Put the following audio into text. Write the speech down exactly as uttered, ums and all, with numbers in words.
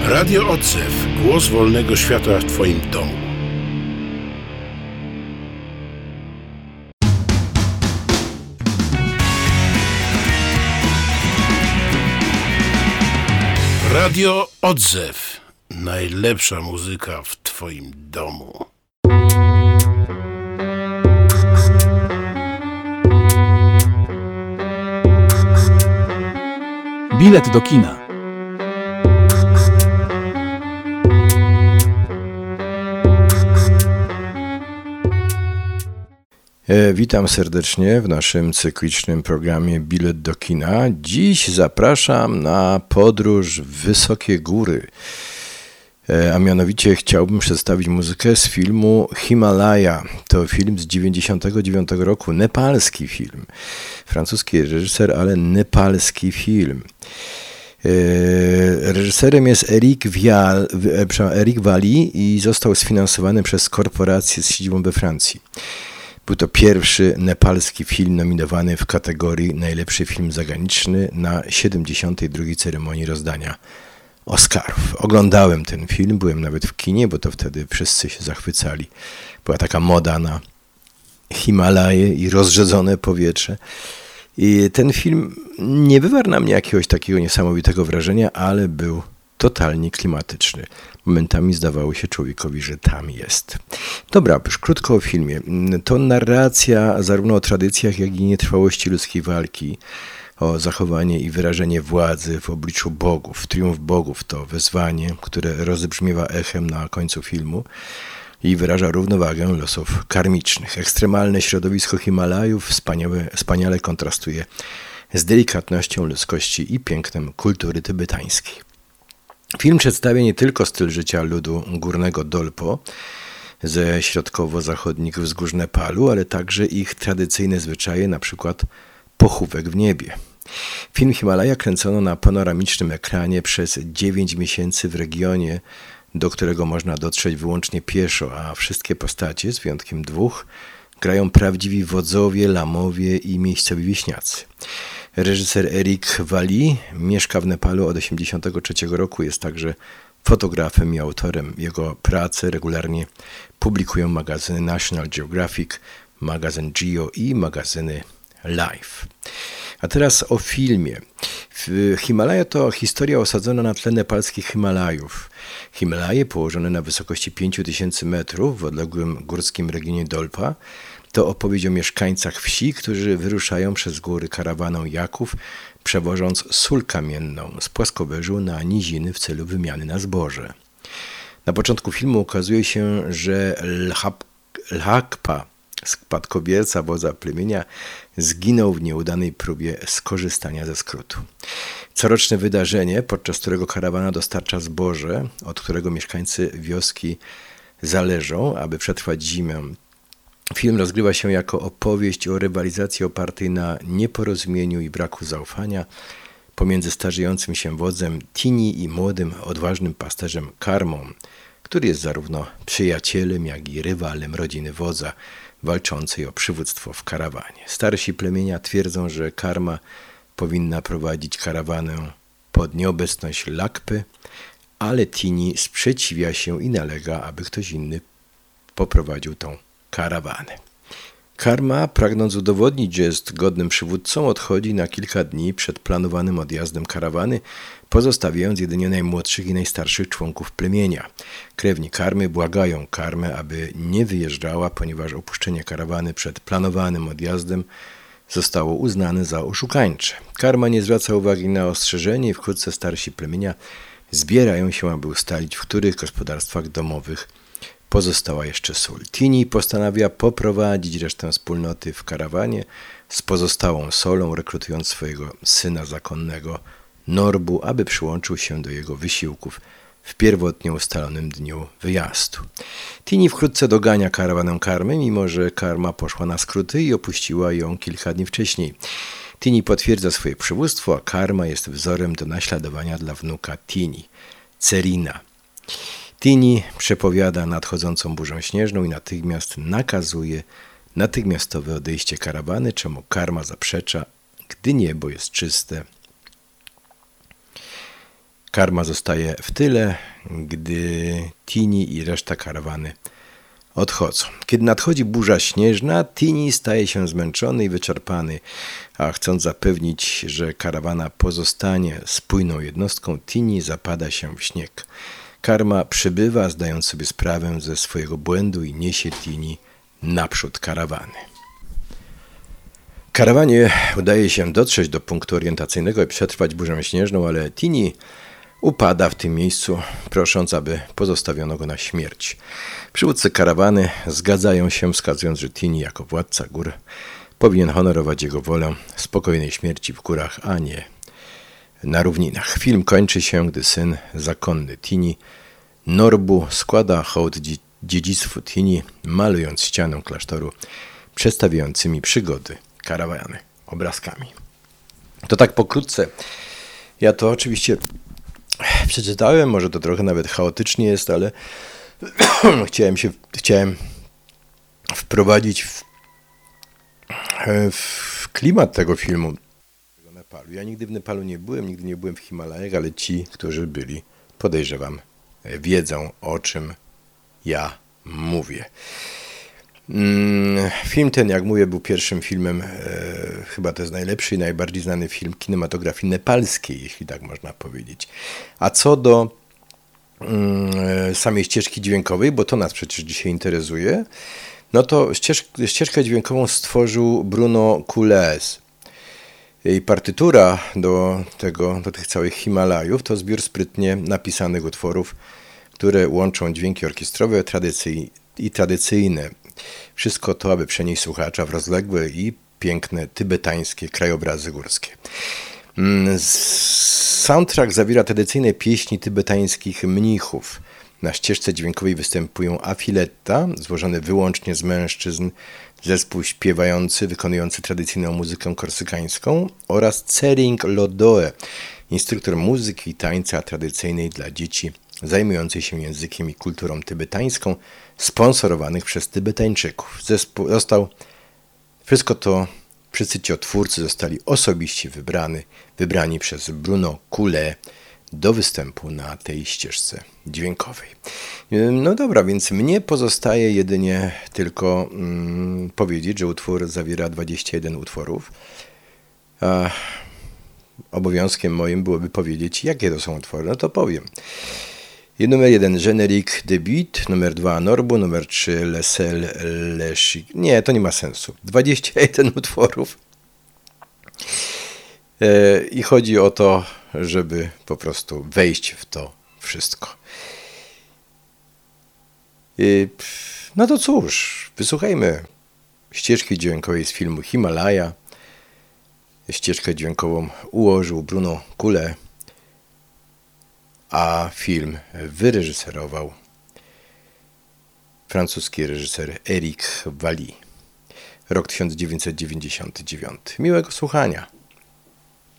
Radio Odzew. Głos wolnego świata w Twoim domu. Radio Odzew. Najlepsza muzyka w Twoim domu. Bilet do kina. E, witam serdecznie w naszym cyklicznym programie Bilet do kina. Dziś zapraszam na podróż w wysokie góry. E, a mianowicie chciałbym przedstawić muzykę z filmu Himalaya. To film z dziewięćdziesiątego dziewiątego roku, nepalski film. Francuski reżyser, ale nepalski film. Reżyserem jest Eric Vial, Eric Valli i został sfinansowany przez korporację z siedzibą we Francji. Był to pierwszy nepalski film nominowany w kategorii najlepszy film zagraniczny na siedemdziesiątej drugiej ceremonii rozdania Oscarów. Oglądałem ten film, byłem nawet w kinie, bo to wtedy wszyscy się zachwycali. Była taka moda na Himalaje i rozrzedzone powietrze. I ten film nie wywarł na mnie jakiegoś takiego niesamowitego wrażenia, ale był totalnie klimatyczny. Momentami zdawało się człowiekowi, że tam jest. Dobra, już krótko o filmie. To narracja zarówno o tradycjach, jak i nietrwałości ludzkiej walki, o zachowanie i wyrażenie władzy w obliczu bogów. Triumf bogów to wezwanie, które rozbrzmiewa echem na końcu filmu i wyraża równowagę losów karmicznych. Ekstremalne środowisko Himalajów wspaniałe, wspaniale kontrastuje z delikatnością ludzkości i pięknem kultury tybetańskiej. Film przedstawia nie tylko styl życia ludu górnego Dolpo ze środkowo-zachodnich wzgórz Nepalu, ale także ich tradycyjne zwyczaje, np. pochówek w niebie. Film Himalaja kręcono na panoramicznym ekranie przez dziewięć miesięcy w regionie, do którego można dotrzeć wyłącznie pieszo, a wszystkie postacie, z wyjątkiem dwóch, grają prawdziwi wodzowie, lamowie i miejscowi wieśniacy. Reżyser Eric Valli mieszka w Nepalu od tysiąc dziewięćset osiemdziesiątego trzeciego roku, jest także fotografem i autorem. Jego prace regularnie publikują magazyny National Geographic, magazyn Geo i magazyny Life. A teraz o filmie. Himalaja to historia osadzona na tle nepalskich Himalajów. Himalaje, położone na wysokości pięć tysięcy metrów w odległym górskim regionie Dolpa, to opowieść o mieszkańcach wsi, którzy wyruszają przez góry karawaną jaków, przewożąc sól kamienną z płaskowyżu na niziny w celu wymiany na zboże. Na początku filmu okazuje się, że Lhakpa, spadkobierca wodza plemienia, zginął w nieudanej próbie skorzystania ze skrótu. Coroczne wydarzenie, podczas którego karawana dostarcza zboże, od którego mieszkańcy wioski zależą, aby przetrwać zimę. Film rozgrywa się jako opowieść o rywalizacji opartej na nieporozumieniu i braku zaufania pomiędzy starzejącym się wodzem Tini i młodym, odważnym pasterzem Karmą, który jest zarówno przyjacielem, jak i rywalem rodziny wodza, walczącej o przywództwo w karawanie. Starsi plemienia twierdzą, że Karma powinna prowadzić karawanę pod nieobecność Lakpy, ale Tini sprzeciwia się i nalega, aby ktoś inny poprowadził tą karawanę. Karma, pragnąc udowodnić, że jest godnym przywódcą, odchodzi na kilka dni przed planowanym odjazdem karawany, pozostawiając jedynie najmłodszych i najstarszych członków plemienia. Krewni Karmy błagają Karmę, aby nie wyjeżdżała, ponieważ opuszczenie karawany przed planowanym odjazdem zostało uznane za oszukańcze. Karma nie zwraca uwagi na ostrzeżenie i wkrótce starsi plemienia zbierają się, aby ustalić, w których gospodarstwach domowych pozostała jeszcze sól. Tini postanawia poprowadzić resztę wspólnoty w karawanie z pozostałą solą, rekrutując swojego syna zakonnego Norbu, aby przyłączył się do jego wysiłków w pierwotnie ustalonym dniu wyjazdu. Tini wkrótce dogania karawanę Karmy, mimo że Karma poszła na skróty i opuściła ją kilka dni wcześniej. Tini potwierdza swoje przywództwo, a Karma jest wzorem do naśladowania dla wnuka Tini, Cerina. Tini przepowiada nadchodzącą burzę śnieżną i natychmiast nakazuje natychmiastowe odejście karawany, czemu Karma zaprzecza, gdy niebo jest czyste. Karma zostaje w tyle, gdy Tini i reszta karawany odchodzą. Kiedy nadchodzi burza śnieżna, Tini staje się zmęczony i wyczerpany, a chcąc zapewnić, że karawana pozostanie spójną jednostką, Tini zapada się w śnieg. Karma przybywa, zdając sobie sprawę ze swojego błędu i niesie Tini naprzód karawany. Karawanie udaje się dotrzeć do punktu orientacyjnego i przetrwać burzę śnieżną, ale Tini upada w tym miejscu, prosząc, aby pozostawiono go na śmierć. Przywódcy karawany zgadzają się, wskazując, że Tini jako władca gór powinien honorować jego wolę spokojnej śmierci w górach, a nie na równinach. Film kończy się, gdy syn zakonny Tini, Norbu, składa hołd dziedzictwu Tini, malując ścianę klasztoru przedstawiającymi przygody karawany obrazkami. To tak pokrótce. Ja to oczywiście przeczytałem, może to trochę nawet chaotycznie jest, ale chciałem się chciałem wprowadzić w, w klimat tego filmu. Nepalu. Ja nigdy w Nepalu nie byłem, nigdy nie byłem w Himalajach, ale ci, którzy byli, podejrzewam, wiedzą, o czym ja mówię. Film ten, jak mówię, był pierwszym filmem, e, chyba to jest najlepszy i najbardziej znany film kinematografii nepalskiej, jeśli tak można powiedzieć. A co do e, samej ścieżki dźwiękowej, bo to nas przecież dzisiaj interesuje, no to ścież, ścieżkę dźwiękową stworzył Bruno Coulez. Jej partytura do, tego, do tych całych Himalajów to zbiór sprytnie napisanych utworów, które łączą dźwięki orkiestrowe tradycyj, i tradycyjne. Wszystko to, aby przenieść słuchacza w rozległe i piękne tybetańskie krajobrazy górskie. Soundtrack zawiera tradycyjne pieśni tybetańskich mnichów. Na ścieżce dźwiękowej występują afiletta, złożony wyłącznie z mężczyzn, zespół śpiewający, wykonujący tradycyjną muzykę korsykańską oraz Tsering Lodoe, instruktor muzyki i tańca tradycyjnej dla dzieci zajmujący się językiem i kulturą tybetańską, sponsorowanych przez Tybetańczyków. Zespół został, wszystko to wszyscy zostali osobiście wybrany, wybrani przez Bruno Coulez do występu na tej ścieżce dźwiękowej. No dobra, więc mnie pozostaje jedynie tylko mm, powiedzieć, że utwór zawiera dwadzieścia jeden utworów. A obowiązkiem moim byłoby powiedzieć, jakie to są utwory. No to powiem. I numer jeden, Générique de But, numer dwa, Norbu, numer trzy, Le Sel, Le Chic. Nie, to nie ma sensu. dwadzieścia jeden utworów. E, I chodzi o to, żeby po prostu wejść w to wszystko. I, no to cóż, wysłuchajmy ścieżki dźwiękowej z filmu Himalaja. Ścieżkę dźwiękową ułożył Bruno Coulez, a film wyreżyserował francuski reżyser Eric Valli. Rok tysiąc dziewięćset dziewięćdziesiąty dziewiąty. Miłego słuchania.